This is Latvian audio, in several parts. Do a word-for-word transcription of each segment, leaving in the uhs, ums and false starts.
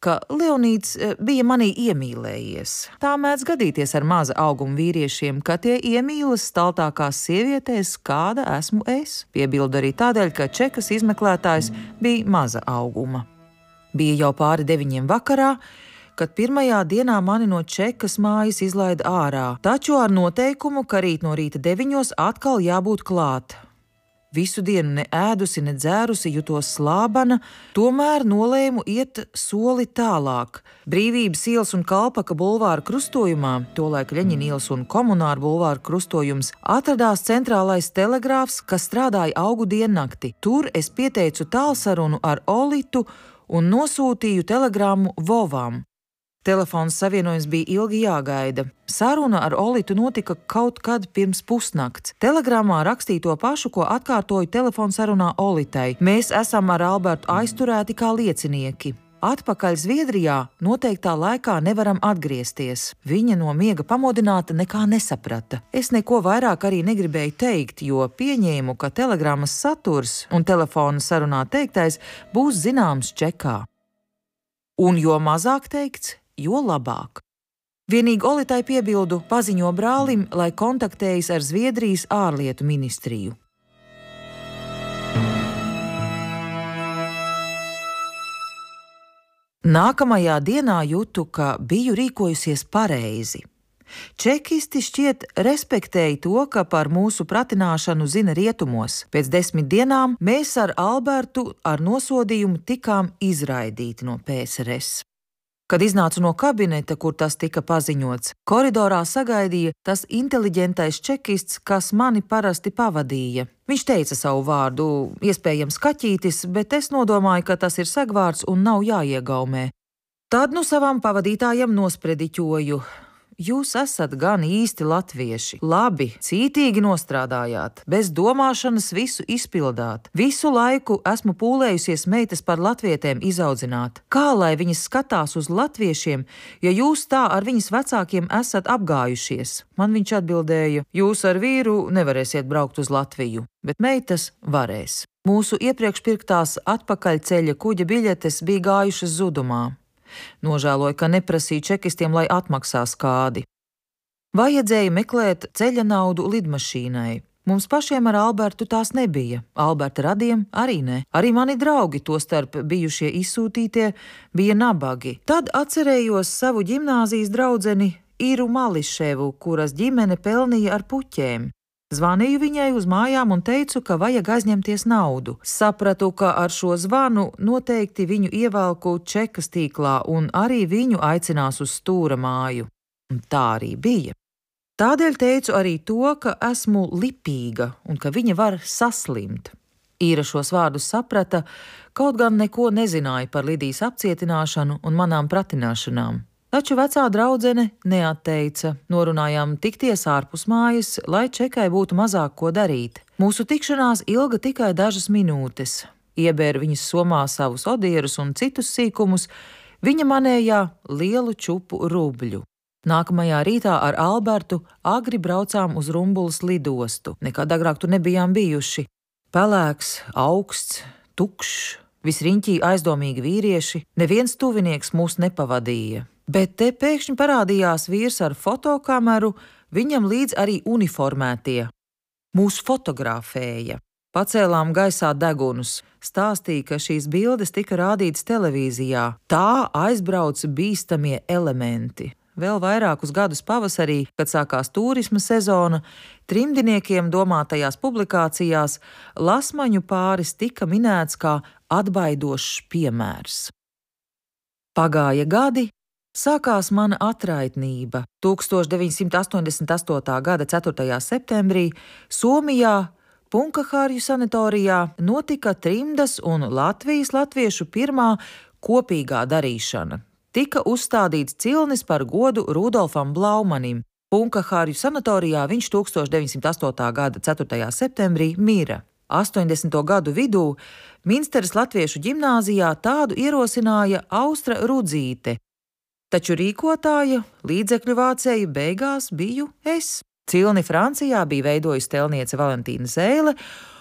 ka Leonīds bija manī iemīlējies. Tā mēdz gadīties ar maza auguma vīriešiem, ka tie iemīlas staltākās sievietēs, kāda esmu es. Piebildu arī tādēļ, ka čekas izmeklētājs bija maza auguma. Bija jau pāri deviņiem vakarā, kad pirmajā dienā mani no čekas mājas izlaida ārā, taču ar noteikumu, ka rīt no rīta deviņos atkal jābūt klāt. Visu dienu ne ēdusi, ne dzērusi, jutos slābana, tomēr nolēmu iet soli tālāk. Brīvības ielas un Kalpaka bulvāra krustojumā, tolaik Ļeņina ielas un Komunāra bulvāra krustojums, atradās centrālais telegrāfs, kas strādāja augu diennakti. Tur es pieteicu tālsarunu ar Olitu un nosūtīju telegrammu Vovam. Telefons savienojums bija ilgi jāgaida. Saruna ar Olitu notika kaut kad pirms pusnakts. Telegramā rakstīja to pašu, ko atkārtoju telefonsarunā Olitai. Mēs esam ar Albertu aizturēti kā liecinieki. Atpakaļ Zviedrijā noteiktā laikā nevaram atgriezties. Viņa no miega pamodināta nekā nesaprata. Es neko vairāk arī negribēju teikt, jo pieņēmu, ka telegrammas saturs un telefona sarunā teiktais būs zināms čekā. Un jo mazāk teikts, jo labāk. Vienīgi Olitai piebildu paziņo brālim, lai kontaktējas ar Zviedrijas ārlietu ministriju. Nākamajā dienā jūtu, ka biju rīkojusies pareizi. Čekisti šķiet respektēja to, ka par mūsu pratināšanu zina rietumos. Pēc desmit dienām mēs ar Albertu ar nosodījumu tikām izraidīti no P S R S. Kad iznācu no kabineta, kur tas tika paziņots, koridorā sagaidīja tas inteliģentais čekists, kas mani parasti pavadīja. Viņš teica savu vārdu, iespējams kaķītis, bet es nodomāju, ka tas ir segvārds un nav jāiegaumē. Tad nu savam pavadītājam nosprediķoju. Jūs esat gan īsti latvieši. Labi, cītīgi nostrādājāt, bez domāšanas visu izpildāt. Visu laiku esmu pūlējusies meitas par latvietēm izaudzināt. Kā lai viņas skatās uz latviešiem, ja jūs tā ar viņas vecākiem esat apgājušies? Man viņš atbildēja, jūs ar vīru nevarēsiet braukt uz Latviju, bet meitas varēs. Mūsu iepriekš pirktās atpakaļceļa kuģa biļetes bija gājušas zudumā. Nožēloju, ka neprasīju čekistiem, lai atmaksā skādi. Vajadzēja meklēt ceļa naudu lidmašīnai. Mums pašiem ar Albertu tās nebija. Alberta radiem arī ne. Arī mani draugi, tostarp bijušie izsūtītie, bija nabagi. Tad atcerējos savu ģimnāzijas draudzeni Iru Mališevu, kuras ģimene pelnīja ar puķēm. Zvanīju viņai uz mājām un teicu, ka vajag aizņemties naudu. Sapratu, ka ar šo zvanu noteikti viņu ievelku čekas tīklā un arī viņu aicinās uz stūra māju. Un tā arī bija. Tādēļ teicu arī to, ka esmu lipīga un ka viņa var saslimt. Īra šos vārdus saprata, kaut gan neko nezināja par Lidijas apcietināšanu un manām pratināšanām. Taču vecā draudzene neatteica. Norunājām tikties ārpus mājas, lai čekai būtu mazāk ko darīt. Mūsu tikšanās ilga tikai dažas minūtes. Iebēru viņas somā savus odierus un citus sīkumus, viņa manējā lielu čupu rubļu. Nākamajā rītā ar Albertu agri braucām uz Rumbulas lidostu. Nekad agrāk tur nebijām bijuši. Pelēks, augsts, tukšs, visriņķī aizdomīgi vīrieši, neviens tuvinieks mūs nepavadīja. Bet te pēkšņi parādījās vīrs ar fotokameru, viņam līdz arī uniformētie. Mūs fotografēja. Pacēlām gaisā degunus. Stāstīja, ka šīs bildes tika rādītas televīzijā. Tā aizbrauc bīstamie elementi. Vēl vairākus gadus pavasarī, kad sākās turisma sezona, trimdiniekiem domātajās publikācijās Lasmaņu pāris tika minēts kā atbaidošs piemērs. Pagāja gadi. Sākās mana atraitnība. tuksstoš deviņsimt astoņdesmit astotā gada ceturtajā septembrī Somijā, Punkahārju sanatorijā notika trimdas un Latvijas latviešu pirmā kopīgā darīšana. Tika uzstādīts cilnis par godu Rudolfam Blaumanim. Punkahārju sanatorijā viņš tuksstoš deviņsimt astotā gada ceturtajā septembrī mira. astoņdesmito gadu vidū Minsteres latviešu ģimnāzijā tādu ierosināja Austra Rudzīte. Taču rīkotāja, līdzekļu vācēja beigās biju es. Cilni Francijā bija veidojusi tēlniece Valentīna Zēle,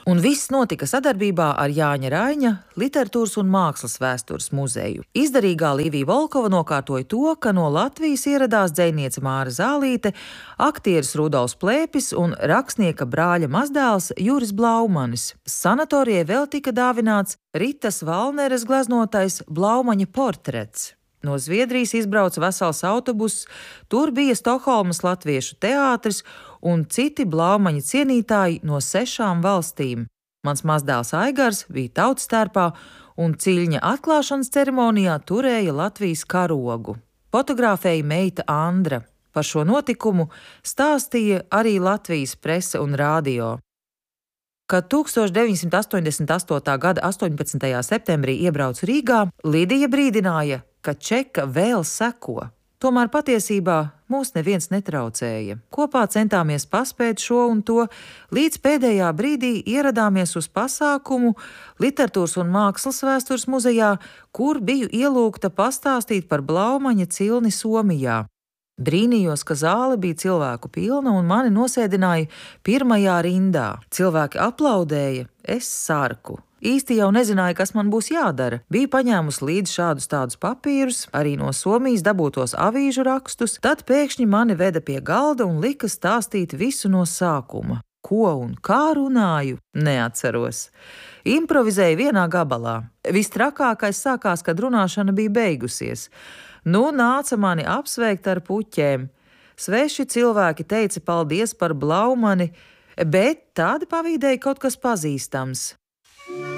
Un viss notika sadarbībā ar Jāņa Raņa Literatūras un mākslas vēstures muzeju. Izdarīgā Līvija Volkova nokārtoja to, ka no Latvijas ieradās dzejniece Māra Zālīte, aktieris Rudolfs Plēpis un rakstnieka brāļa mazdēls Juris Blaumanis. Sanatorijai vēl tika dāvināts Ritas Valneres gleznotais Blaumaņa portrets. No Zviedrijas izbrauca vesels autobuss, tur bija Stokholmas latviešu teātris un citi Blaumaņa cienītāji no sešām valstīm. Mans mazdēls Aigars bija tautas tērpā un ciļņa atklāšanas ceremonijā turēja Latvijas karogu. Fotografēja meita Andra. Par šo notikumu stāstīja arī Latvijas prese un radio. Kad tūkstoš deviņsimt astoņdesmit astotā gada astoņpadsmitajā septembrī iebrauca Rīgā, Lidija brīdināja, ka čeka vēl seko. Tomēr patiesībā mūs neviens netraucēja. Kopā centāmies paspēt šo un to, līdz pēdējā brīdī ieradāmies uz pasākumu Literatūras un mākslas vēstures muzejā, kur biju ielūgta pastāstīt par Blaumaņa cilni Somijā. Brīnījos, ka zāle bija cilvēku pilna un mani nosēdināja pirmajā rindā. Cilvēki aplaudēja, es sarku. Īsti jau nezināju, kas man būs jādara. Biju paņēmusi līdzi šādus tādus papīrus, arī no Somijas dabūtos avīžu rakstus, tad pēkšņi mani veda pie galda un lika stāstīt visu no sākuma. Ko un kā runāju, neatceros. Improvizēju vienā gabalā. Vistrakākais sākās, kad runāšana bija beigusies. Nu nāca mani apsveikt ar puķēm. Sveši cilvēki teica paldies par Blaumani, bet tādi pavīdēja kaut kas pazīstams.